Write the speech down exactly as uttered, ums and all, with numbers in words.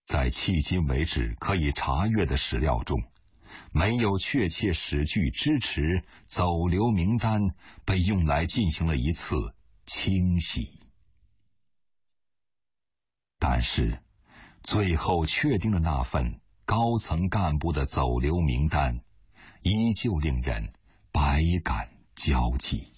在迄今为止可以查阅的史料中，没有确切史据支持走流名单被用来进行了一次清洗。但是，最后确定的那份高层干部的走流名单，依旧令人百感交集。